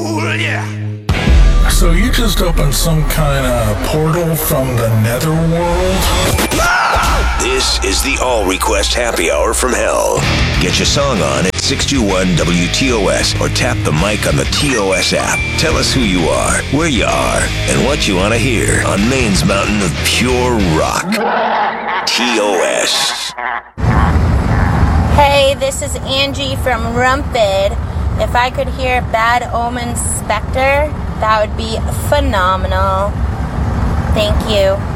So you just opened some kind of portal from the netherworld? This is the All Request Happy Hour from Hell. Get your song on at 621-WTOS or tap the mic on the TOS app. Tell us who you are, where you are, and what you want to hear on Maine's mountain of pure rock. TOS. Hey, this is Angie from Rumpid. If I could hear Bad Omen Spectre, that would be phenomenal. Thank you.